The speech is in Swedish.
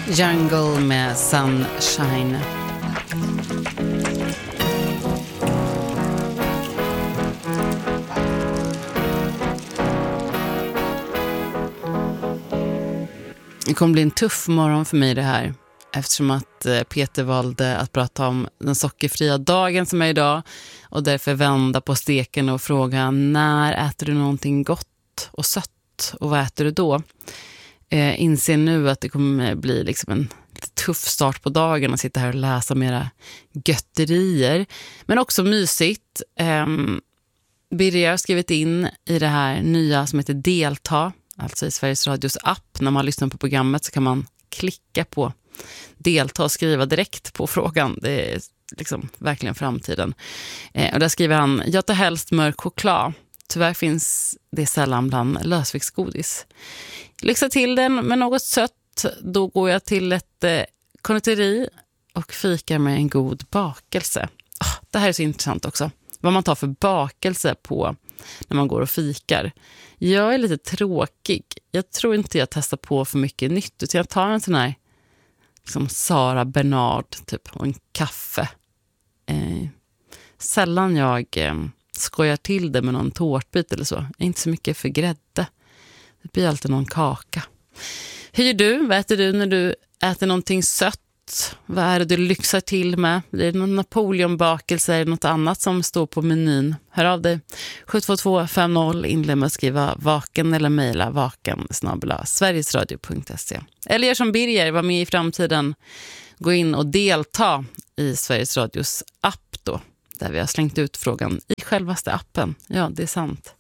Jungle med Sunshine. Det kommer bli en tuff morgon för mig det här. Eftersom att Peter valde att prata om den sockerfria dagen som är idag. Och därför vända på steken och fråga: när äter du någonting gott och sött? Och vad äter du då? Inser nu att det kommer bli liksom en tuff start på dagen att sitta här och läsa mera götterier. Men också mysigt. Birger har skrivit in i det här nya som heter Delta. Alltså i Sveriges Radios app. När man lyssnar på programmet så kan man klicka på delta och skriva direkt på frågan. Det är liksom verkligen framtiden. Och där skriver han: jag tar helst mörk choklad. Tyvärr finns det sällan bland lösviktsgodis. Lyxa till den med något sött. Då går jag till ett konditori och fikar med en god bakelse. Det här är så intressant också. Vad man tar för bakelse på när man går och fikar. Jag är lite tråkig. Jag tror inte jag testar på för mycket nytt. Utan jag tar en sån här liksom Sara Bernard typ, och en kaffe. Sällan jag skojar till det med någon tårtbit eller så. Jag är inte så mycket för grädde. Det blir alltid någon kaka. Hur gör du? Vad äter du när du äter någonting sött? Vad är det du lyxar till med? Det är någon Napoleonbakelse eller något annat som står på menyn. Hör av dig. 72250 inled med att skriva vaken eller mejla vaken@sverigesradio.se. Eller gör som Birger, var med i framtiden. Gå in och delta i Sveriges Radios app då. Där vi har slängt ut frågan i självaste appen. Ja, det är sant.